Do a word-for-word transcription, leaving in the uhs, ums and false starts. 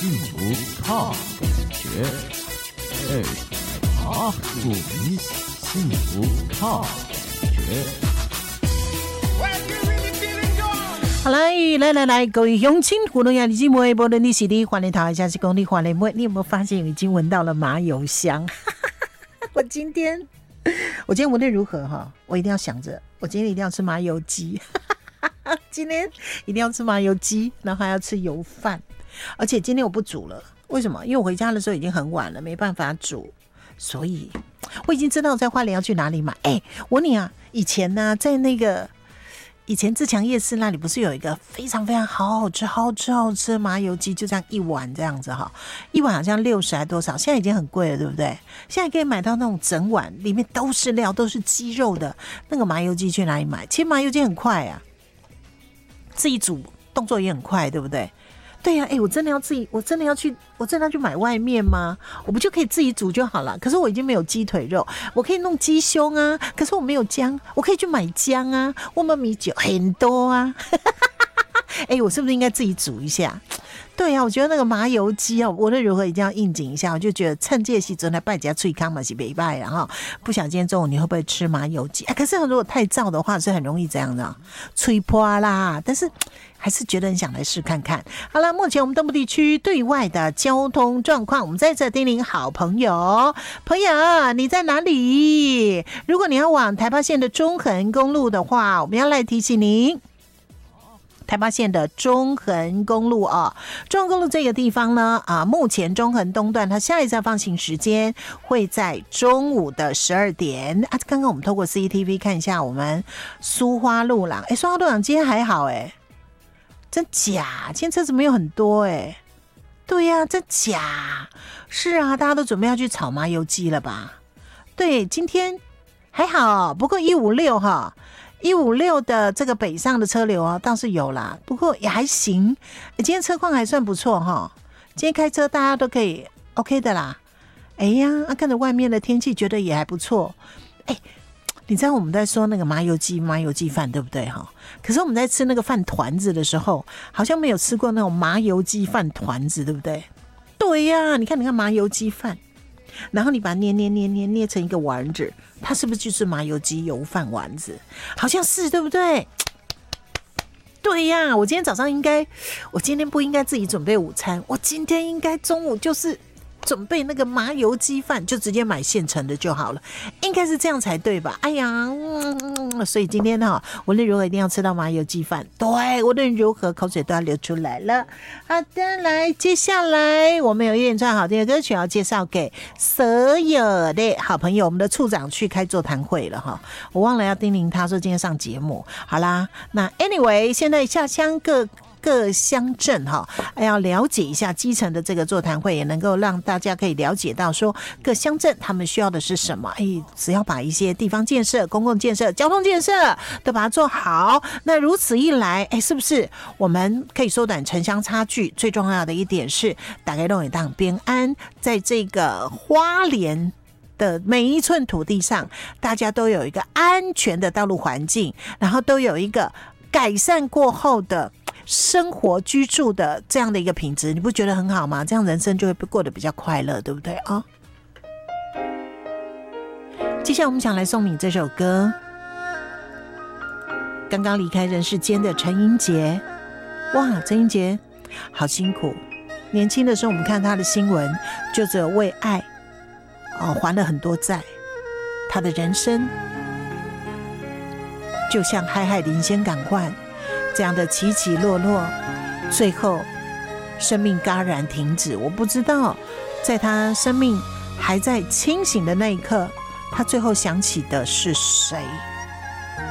幸福靠感觉，哎，啊，祝你幸福靠感觉。 好来来来来，各位乡亲互动下你寂寞无论你是你欢迎讨一下是公你欢迎妹，你有没有发现已经闻到了麻油香？我今天我今天闻得如何哈？我一定要想着，我今天一定要吃麻油鸡，今天一定要吃麻油鸡，然后还要吃油饭，而且今天我不煮了，为什么？因为我回家的时候已经很晚了，没办法煮，所以我已经知道在花莲要去哪里买。哎、欸，我问你啊，以前呢、啊，在那个。以前自强夜市那里不是有一个非常非常好好吃、好吃、好吃的麻油鸡，就这样一碗这样子哈，一碗好像六十还多少，现在已经很贵了，对不对？现在可以买到那种整碗，里面都是料，都是鸡肉的那个麻油鸡，去哪里买？其实麻油鸡很快啊，自己煮动作也很快，对不对？对呀、啊，哎、欸，我真的要自己，我真的要去，我真的要去买外面吗？我不就可以自己煮就好了？可是我已经没有鸡腿肉，我可以弄鸡胸啊，可是我没有姜，我可以去买姜啊，我们米酒很多啊，哎、欸，我是不是应该自己煮一下？对啊，我觉得那个麻油鸡哦，无论如何一定要应景一下。我就觉得趁这时阵来拜家脆康嘛是没拜，然后不晓得今天中午你会不会吃麻油鸡？哎，可是如果太燥的话，是很容易这样的吹破啦。但是还是觉得很想来试看看。好了，目前我们东部地区对外的交通状况，我们在这叮咛好朋友，朋友你在哪里？如果你要往台八线的中横公路的话，我们要来提醒您。台八线的中横公路啊，中横公路这个地方呢，啊，目前中横东段它下一次放行时间会在中午的十二点啊。刚刚我们透过 C C T V 看一下我们苏花路廊，哎，苏花路廊今天还好哎，真假？今天车子没有很多哎，对呀、啊，真假？是啊，大家都准备要去炒麻油鸡了吧？对，今天还好，不过一五六哈。一五六的这个北上的车流啊，倒是有啦，不过也还行。今天车况还算不错哈，今天开车大家都可以 OK 的啦。哎呀，啊，看着外面的天气，觉得也还不错。哎，你知道我们在说那个麻油鸡、麻油鸡饭，对不对哈？可是我们在吃那个饭团子的时候，好像没有吃过那种麻油鸡饭团子，对不对？对呀，你看，你看麻油鸡饭。然后你把它捏捏捏捏捏成一个丸子，它是不是就是麻油鸡油饭丸子？好像是，对不对？对呀，我今天早上应该，我今天不应该自己准备午餐，我今天应该中午就是准备那个麻油鸡饭，就直接买现成的就好了，应该是这样才对吧？哎呀，嗯、所以今天哈，无论如何一定要吃到麻油鸡饭，对，无论如何口水都要流出来了。好的，来，接下来我们有一连串好听的歌曲要介绍给所有的好朋友。我们的处长去开座谈会了哈，我忘了要叮咛他说今天上节目。好啦，那 anyway， 现在下乡各。各乡镇哈，要了解一下基层的这个座谈会，也能够让大家可以了解到说各乡镇他们需要的是什么。哎，只要把一些地方建设、公共建设、交通建设都把它做好，那如此一来，哎，是不是我们可以缩短城乡差距？最重要的一点是，大家都有当边安，在这个花莲的每一寸土地上，大家都有一个安全的道路环境，然后都有一个改善过后的生活居住的这样的一个品质，你不觉得很好吗？这样人生就会过得比较快乐，对不对啊？接下来我们想来送你这首歌，刚刚离开人世间的陈英杰。哇，陈英杰好辛苦，年轻的时候我们看他的新闻，就只有为爱哦还了很多债，他的人生就像海海领先赶快这样的起起落落，最后生命戛然停止。我不知道在他生命还在清醒的那一刻，他最后想起的是谁。